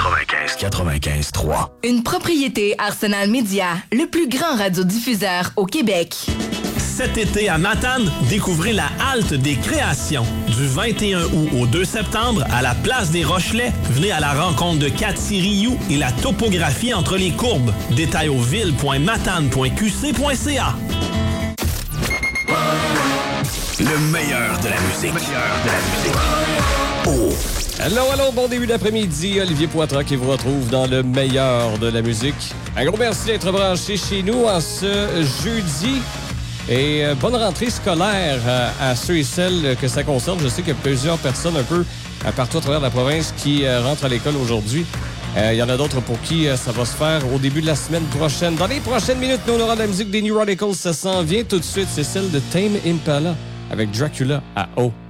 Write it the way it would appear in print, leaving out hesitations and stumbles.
95.3. Une propriété Arsenal Média, le plus grand radiodiffuseur au Québec. Cet été à Matane, découvrez la Halte des créations. Du 21 août au 2 septembre, à la place des Rochelais, venez à la rencontre de Cathy Rioux et la topographie entre les courbes. Détails au ville.matane.qc.ca. Le meilleur de la musique. Oh. Allô, bon début d'après-midi. Olivier Poitras qui vous retrouve dans le meilleur de la musique. Un gros merci d'être branché chez nous en ce jeudi. Et bonne rentrée scolaire à ceux et celles que ça concerne. Je sais qu'il y a plusieurs personnes un peu partout à travers la province qui rentrent à l'école aujourd'hui. Il y en a d'autres pour qui ça va se faire au début de la semaine prochaine. Dans les prochaines minutes, nous, on aura de la musique des New Radicals. Ça s'en vient tout de suite. C'est celle de Tame Impala avec Dracula à O.